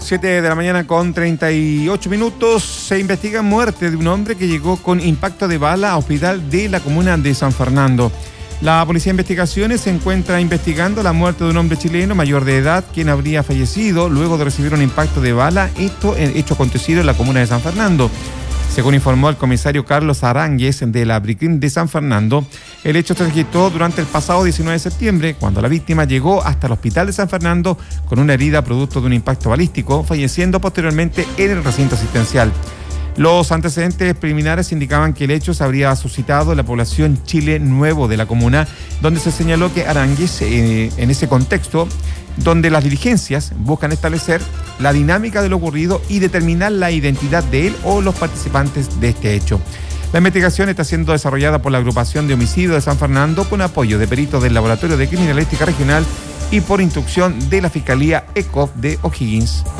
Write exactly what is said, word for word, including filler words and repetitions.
siete de la mañana con treinta y ocho minutos. Se investiga muerte de un hombre que llegó con impacto de bala a hospital de la comuna de San Fernando. La Policía de Investigaciones se encuentra investigando la muerte de un hombre chileno mayor de edad, quien habría fallecido luego de recibir un impacto de bala, esto hecho acontecido en la comuna de San Fernando. Según informó el comisario Carlos Aránguez de la Bricrim de San Fernando, el hecho se registró durante el pasado diecinueve de septiembre, cuando la víctima llegó hasta el hospital de San Fernando con una herida producto de un impacto balístico, falleciendo posteriormente en el recinto asistencial. Los antecedentes preliminares indicaban que el hecho se habría suscitado en la población Chile Nuevo de la comuna, donde se señaló que Aránguez, eh, en ese contexto, donde las diligencias buscan establecer la dinámica de lo ocurrido y determinar la identidad de él o los participantes de este hecho. La investigación está siendo desarrollada por la Agrupación de Homicidio de San Fernando con apoyo de peritos del Laboratorio de Criminalística Regional y por instrucción de la Fiscalía ECOF de O'Higgins.